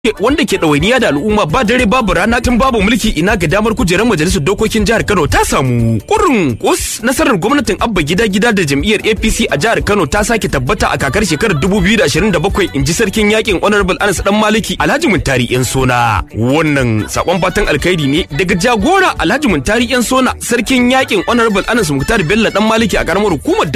wanda ke ɗawainiya da al'umma ba dare babu rana tun babu mulki ina ga damar kujerar majalisar dokokin jihar Kano ta samu. Kurun kus nasarar gwamnatin Abba gida da jam'iyyar APC a jihar Kano ta sake tabbata a kakar shekarar 2027 inji sarkin yakin Honorable Anas Dan Maliki Alhaji Muntari Yan Sona. Wannan sakon fatan alkhairi ne daga jagora Alhaji Muntari Yan Sona sarkin yakin Honorable Anas Muntari Bello Dan Maliki a karamar hukumar